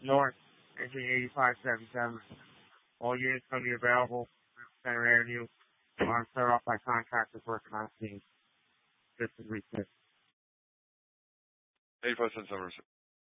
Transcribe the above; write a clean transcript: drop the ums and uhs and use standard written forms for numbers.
North, entering 8577. All units going to be available. Center Avenue. Alarm set off by contractors working on scene. Just to reset. 8577.